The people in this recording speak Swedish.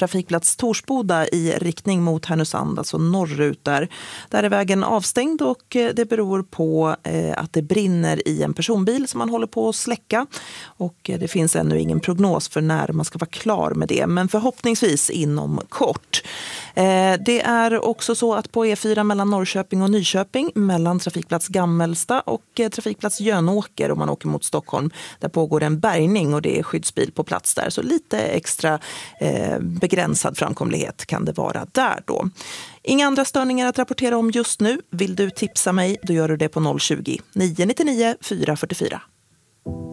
trafikplats Torsboda i riktning mot Härnösand, alltså norrut där. Där är vägen avstängd och det beror på att det brinner i en personbil som man håller på att släcka. Och det finns ännu ingen prognos för när man ska vara klar med det, men förhoppningsvis inom kort. Det är också så att på E4 mellan Norrköping och Nyköping, mellan trafikplats Gammelsta och trafikplats Jönåker om man åker mot Stockholm, där pågår en bärgning och det är skyddsbil på plats där. Så lite extra begränsad framkomlighet kan det vara där då. Inga andra störningar att rapportera om just nu. Vill du tipsa mig, då gör du det på 020 999 444.